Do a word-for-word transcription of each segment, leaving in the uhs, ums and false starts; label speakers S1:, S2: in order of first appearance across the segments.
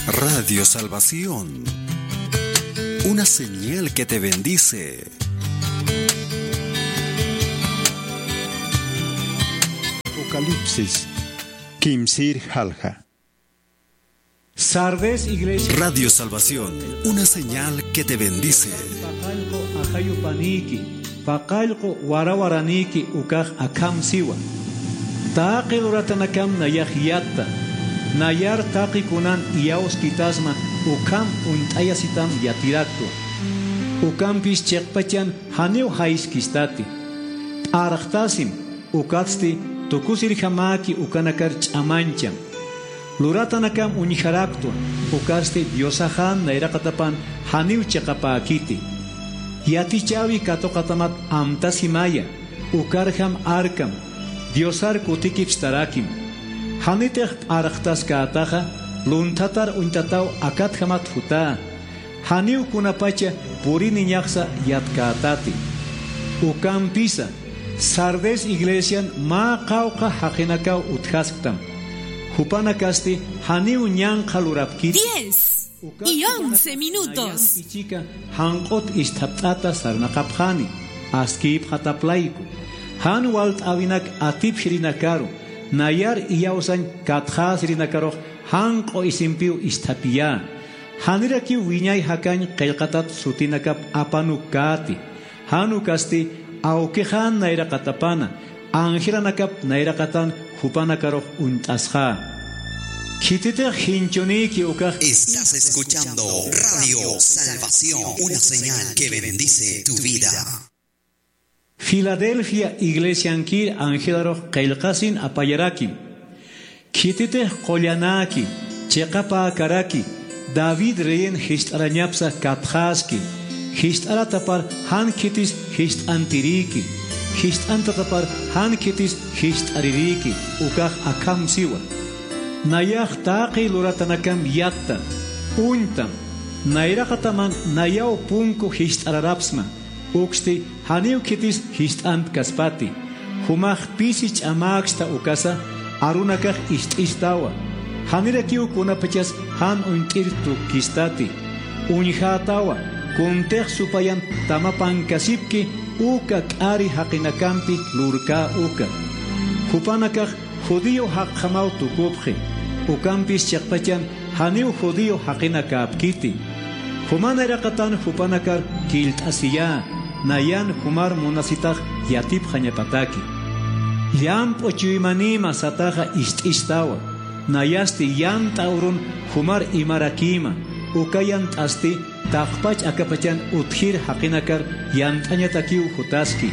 S1: Radio Salvación, una señal que te bendice.
S2: Apocalipsis, Kimsir Halja.
S3: Sardes Iglesia.
S1: Radio Salvación, una señal que te bendice.
S3: Paqalqo ajayupaniki, paqalqo warawaraniki ukaj akam siwa. Taqi duratanakam nayaj yatta. Nayar taqi kunan iyaos kitasma ukam untayasitam yatiraktu. Ukam pis chekpachan haniu hais kistati. Arachtasim ukatsti tukusir hamaki ukanakar chamancham. Luratanakam uniharaktu ukasti diosahan nairakatapan haniu chekapakiti. Yati chavi katokatamat amtasimaya ukarham arkam diosar kutikip starakim. Hanitech arachtas kaataja luntatar untatau akat hamat huta. Haniu kunapacha puri niñaksa yat kaatati. Ukam pisa Sardes Iglesian ma qawqa haqinakaw uthasktam. Hupanakasti haniu ñan qalurapkit.
S4: diez y once minutos.
S3: Ichika hanqot istaptata sarnaqapjani. Askip hataplayku. Han walt avinak atip shirinakaru. Nayar iyausan katjas rinakaroh hanqo isimpiu istapiya. Haniraki wiñay hakan qelqatat sutinakap apanukati. Hanukasti aukehan nairakatapana. Angiranakap nairakatan hupanakaroh untasha. Kitite hinchoniki ukaj.
S1: Estás escuchando Radio Salvación, una señal que bendice tu vida.
S3: Filadelfia Iglesiankir Angelaroh Qelqasin apayarakim. Kitite qolyanaki, cheqapa karaki, David reyen histarañapsa katjaski, histaratapar han kitis histantiriki, histantatapar han kitis histaririki, ukaj akam siwa. Nayah taqi luratanakam yatta, untam, nairakataman nayao punko histararapsma. Uxti haniu kitis histant kaspati. Humach pisich amaksta ukasa arunakaj ististawa. Hanirakiu kunapachas han untirtu kistati. Unjatawa kuntej supayan tamapan kasipki uka kari haqinakampi lurka uka. Hupanakaj judío haqhamau tukupje. Ukampis chakpachan haniu judío haqinakapkiti. Humanairakatan hupanakar kilt asiya. Nayan humar monasitach yatip hanyapataki. Liam pochuimanima sataja ististawa. Nayasti yan taurun humar imarakima. Ukayan asti takpach akapachan uthir hakinakar yantanyatakiu hutaski.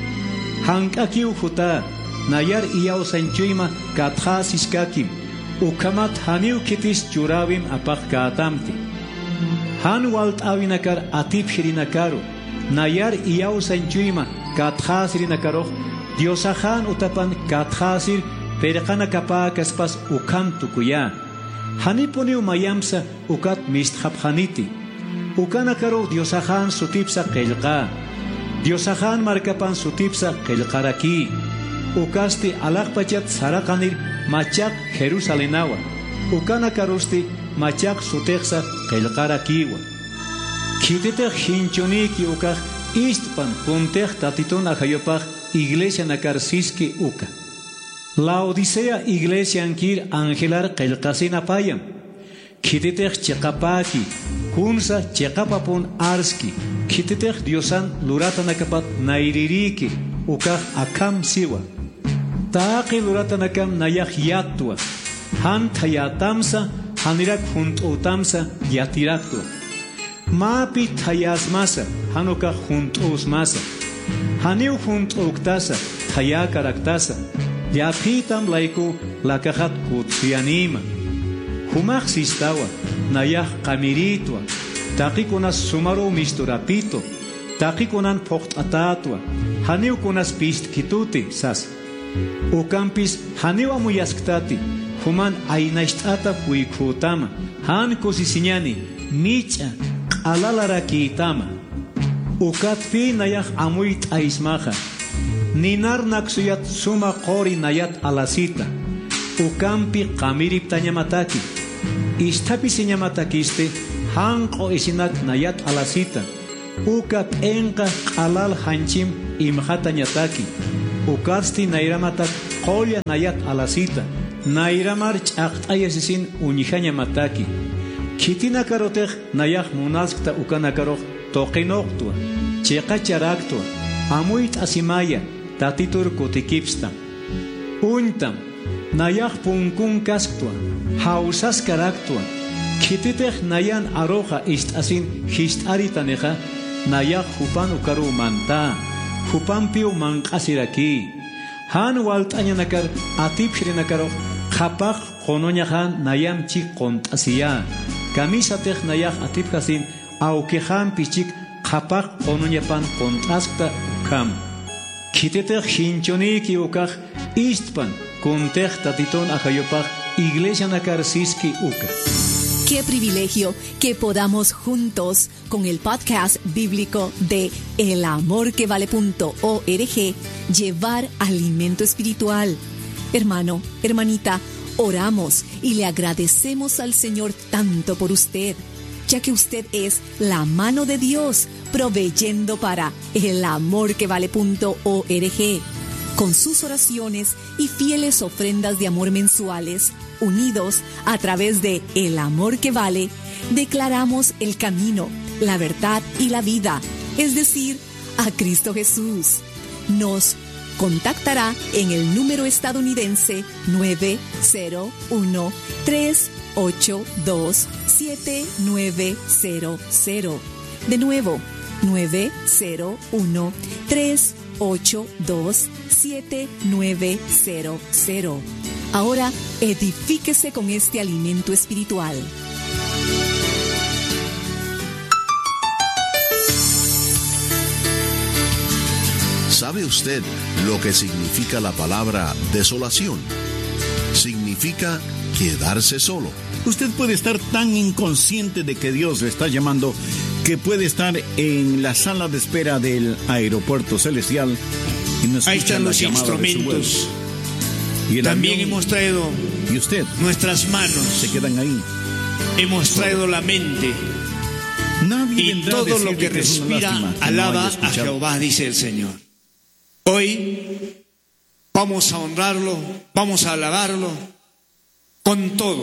S3: Hankakiu huta. Nayar iyao sanchuima katha siskakim. Ukamat haniu kitis churavim apach kaatamti. Han walt avinakar atip shirinakaru. Nayar iyau sanchuima katjasir nakaroh diosahan utapan katjasir perqana kapa kaspas ukam tukuya. Hanipuniu mayamsa ukat mistjapjaniti. Ukanakaro diosahan sutipsa qelqa. Diosahan markapan sutipsa qelqaraki. Ukasti alaqpachat saraqanir machak Jerusalenawa. Ukanakarusti machak suteqsa qelqarakiwa. Kitite hinchoniki ukaj istpan kuntej tatiton ajayopaj iglesia nakarsiski uka. La Odisea iglesia ankir angelar qelqasin apayam. Kitite chekapaki kunsa chekapapun arski. Kitite diosan luratanakapat naiririki ukaj akam siwa. Taqi luratanakam nayaj yatwa. Han tayatamsa hanirak juntutamsa yatiraktua. Mapi tayas masa, hanuka juntos masa. Haniu juntuktasa, tayakaraktasa. Yapitam laiku lakahat kutsianima. Humach sistawa, nayah kamiritwa. Takikunas sumaro misturapito. Takikunan poqtatatwa. Haniu kunas pist kituti sas. Ukampis haniu amuyasktati. Human ainashtata puikutama. Han kusisinyani, micha. Alalaraki tama. Ukatpi nayah amuit aismaja. Ninar naksuyat suma qori nayat alasita. Ukampi qamirip tañamataki. istapi señamatakiste hanqo isinak nayat alasita ukat enqa qalal hanchim imhata ñataki ukarsti nairamatak qolla nayat alasita nairamar ch'aqt'ayasisin uñihaña mataki kitina karotej nayaj munaskta ukana karoj toqinoqtua cheqa charaktua amuit asimaya tatitur kutikipsta untam nayaj punkun kasktua hausas karaktua kititej nayan aroja istasin hist'aritaneja nayaj hupan ukaru manta hupan piu manqasiraki han walt'añanakar atipshrinakaroq qhapaq qonoñajan nayam chik qont'asiya kamisatej nayaj atipkasin awkijan pichik qhapaq qonoñapan qont'askta ukam kititej hinchoniki ukaj istpan kuntej tatiton ajayopaj iglesia nakar siski uka.
S4: Qué privilegio que podamos juntos con el podcast bíblico de el amor que vale punto org llevar alimento espiritual. Hermano, hermanita, oramos y le agradecemos al Señor tanto por usted, ya que usted es la mano de Dios proveyendo para el amor que vale punto org. Con sus oraciones y fieles ofrendas de amor mensuales, unidos a través de El Amor que Vale, declaramos el camino, la verdad y la vida, es decir, a Cristo Jesús. Nos contactará en el número estadounidense nueve cero uno, tres ocho dos, siete nueve cero cero. De nuevo, nueve cero uno, tres ocho dos, siete nueve cero cero. Ahora, edifíquese con este alimento espiritual.
S5: ¿Sabe usted lo que significa la palabra desolación? Significa quedarse solo.
S2: Usted puede estar tan inconsciente de que Dios le está llamando que puede estar en la sala de espera del aeropuerto celestial y no escucha
S6: Ahí están
S2: la
S6: los
S2: llamada de su
S6: instrumentos.
S2: vuelo. Y el
S6: También
S2: avión,
S6: hemos traído
S2: y usted
S6: nuestras manos,
S2: se quedan ahí.
S6: hemos traído la mente
S2: Nadie
S6: y
S2: vendrá a
S6: todo lo
S2: decirle
S6: que
S2: que es una
S6: respira
S2: lástima que no
S6: alaba
S2: haya
S6: a
S2: escuchado.
S6: Jehová, dice el Señor. Hoy vamos a honrarlo, vamos a alabarlo con todo,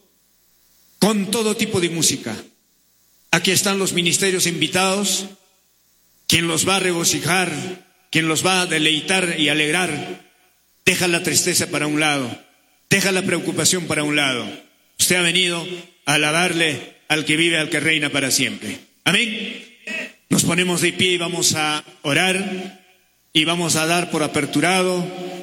S6: con todo tipo de música. Aquí están los ministerios invitados, quien los va a regocijar, quien los va a deleitar y alegrar. Deja la tristeza para un lado, deja la preocupación para un lado. Usted ha venido a alabarle al que vive, al que reina para siempre. Amén. Nos ponemos de pie y vamos a orar y vamos a dar por aperturado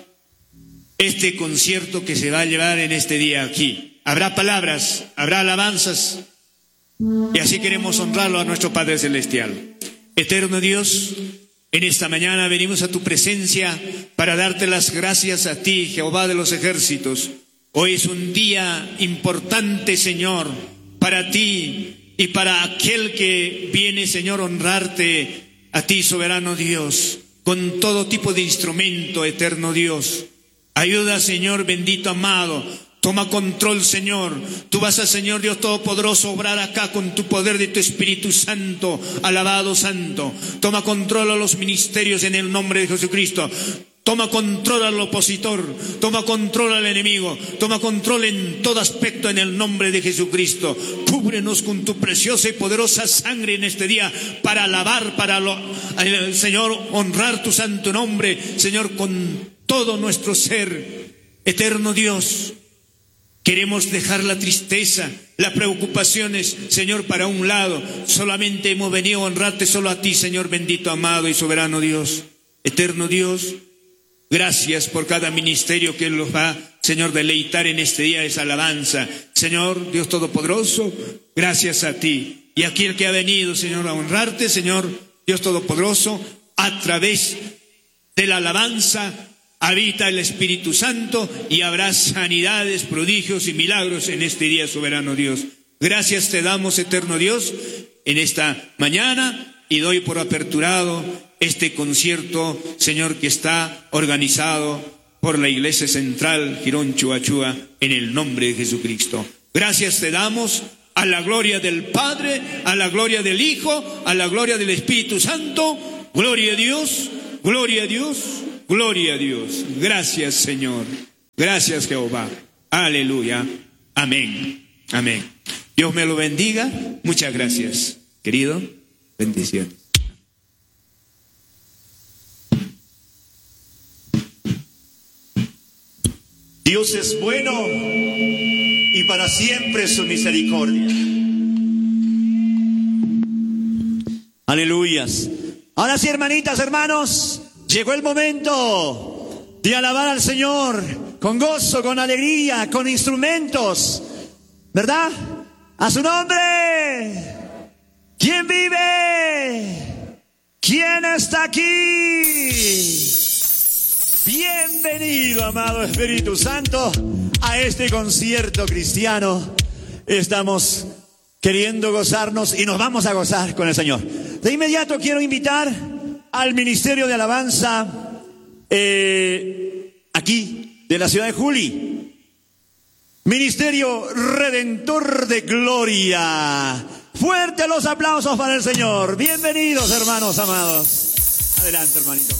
S6: este concierto que se va a llevar en este día aquí. Habrá palabras, habrá alabanzas y así queremos honrarlo a nuestro Padre Celestial. Eterno Dios, en esta mañana venimos a tu presencia para darte las gracias a ti, Jehová de los ejércitos. Hoy es un día importante, Señor, para ti y para aquel que viene, Señor, a honrarte a ti, soberano Dios, con todo tipo de instrumento, eterno Dios. Ayuda, Señor, bendito amado. Toma control, Señor. Tú vas a, Señor Dios Todopoderoso, obrar acá con tu poder de tu Espíritu Santo, alabado Santo. Toma control a los ministerios en el nombre de Jesucristo. Toma control al opositor, toma control al enemigo, toma control en todo aspecto en el nombre de Jesucristo. Cúbrenos con tu preciosa y poderosa sangre en este día para alabar, para lo, eh, Señor, honrar tu santo nombre, Señor, con todo nuestro ser. Eterno Dios, queremos dejar la tristeza, las preocupaciones, Señor, para un lado. Solamente hemos venido a honrarte solo a ti, Señor bendito, amado y soberano Dios. Eterno Dios, gracias por cada ministerio que los va, Señor, deleitar en este día esa alabanza. Señor, Dios Todopoderoso, gracias a ti. Y aquí el que ha venido, Señor, a honrarte, Señor, Dios Todopoderoso, a través de la alabanza, habita el Espíritu Santo y habrá sanidades, prodigios y milagros en este día, soberano Dios. Gracias te damos, eterno Dios, en esta mañana y doy por aperturado este concierto, Señor, que está organizado por la Iglesia Central Girón Chuachua en el nombre de Jesucristo. Gracias te damos a la gloria del Padre, a la gloria del Hijo, a la gloria del Espíritu Santo. Gloria a Dios, gloria a Dios, gloria a Dios. Gracias, Señor. Gracias, Jehová. Aleluya. Amén. Amén. Dios me lo bendiga. Muchas gracias, querido. Bendiciones.
S7: Dios es bueno y para siempre su misericordia. Aleluyas. Ahora sí, hermanitas, hermanos, llegó el momento de alabar al Señor con gozo, con alegría, con instrumentos, ¿verdad? A su nombre. ¿Quién vive? ¿Quién está aquí? Bienvenido, amado Espíritu Santo, a este concierto cristiano. Estamos queriendo gozarnos y nos vamos a gozar con el Señor. De inmediato quiero invitar al Ministerio de Alabanza eh, aquí, de la ciudad de Juli. Ministerio Redentor de Gloria. Fuerte los aplausos para el Señor. Bienvenidos, hermanos amados. Adelante, hermanito.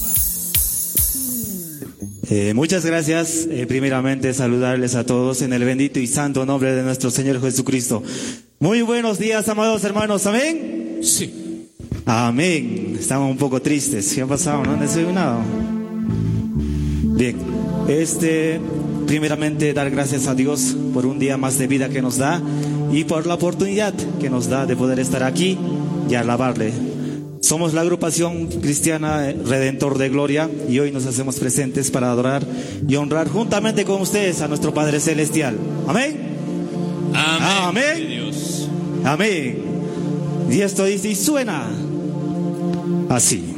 S8: Eh, muchas gracias. Eh, primeramente saludarles a todos en el bendito y santo nombre de nuestro Señor Jesucristo. Muy buenos días, amados hermanos. Amén.
S6: Sí.
S8: Amén. Estamos un poco tristes. ¿Qué ha pasado? ¿No han desayunado? Bien. Este, primeramente dar gracias a Dios por un día más de vida que nos da y por la oportunidad que nos da de poder estar aquí y alabarle. Somos la agrupación cristiana Redentor de Gloria y hoy nos hacemos presentes para adorar y honrar juntamente con ustedes a nuestro Padre Celestial. Amén.
S6: Amén.
S8: Amén.
S6: Dios.
S8: Amén. Y esto dice y suena así.